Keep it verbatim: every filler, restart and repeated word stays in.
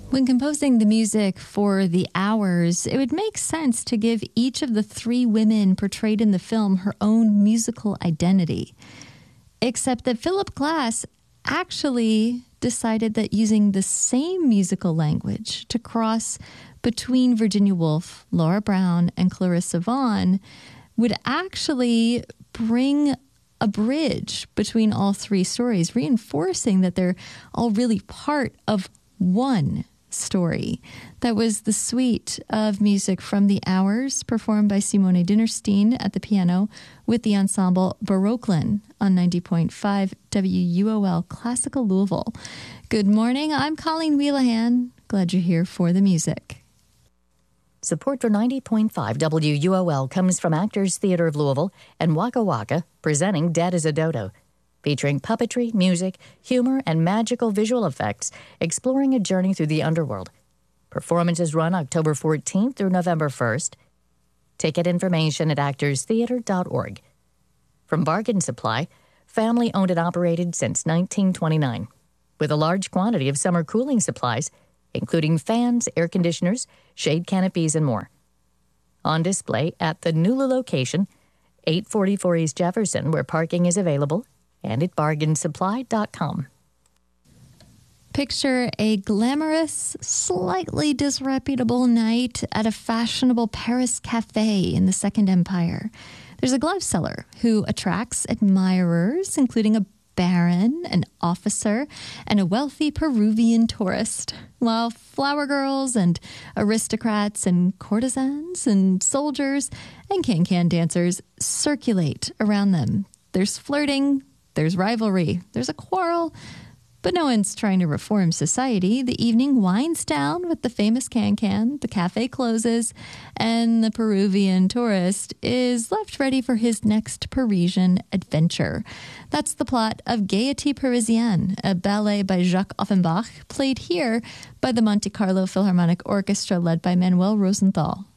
When composing the music for The Hours, it would make sense to give each of the three women portrayed in the film her own musical identity. Except that Philip Glass actually decided that using the same musical language to cross between Virginia Woolf, Laura Brown, and Clarissa Vaughn would actually bring a bridge between all three stories, reinforcing that they're all really part of one story. That was the suite of music from The Hours, performed by Simone Dinnerstein at the piano with the ensemble Baroquelin on ninety point five W U O L Classical Louisville. Good morning, I'm Colleen Wheelahan. Glad you're here for the music. Support for ninety point five W U O L comes from Actors Theatre of Louisville and Waka Waka, presenting Dead as a Dodo, featuring puppetry, music, humor, and magical visual effects, exploring a journey through the underworld. Performances run October fourteenth through November first. Ticket information at actors theatre dot org. From Bargain Supply, family-owned and operated since nineteen twenty-nine, with a large quantity of summer cooling supplies, including fans, air conditioners, shade canopies, and more. On display at the Nula location, eight forty-four East Jefferson, where parking is available, and at bargain supply dot com. Picture a glamorous, slightly disreputable night at a fashionable Paris cafe in the Second Empire. There's a glove seller who attracts admirers, including a baron, an officer, and a wealthy Peruvian tourist, while flower girls and aristocrats and courtesans and soldiers and can-can dancers circulate around them. There's flirting, there's rivalry, there's a quarrel, but no one's trying to reform society. The evening winds down with the famous can-can, the cafe closes, and the Peruvian tourist is left ready for his next Parisian adventure. That's the plot of Gaieté Parisienne, a ballet by Jacques Offenbach, played here by the Monte Carlo Philharmonic Orchestra led by Manuel Rosenthal.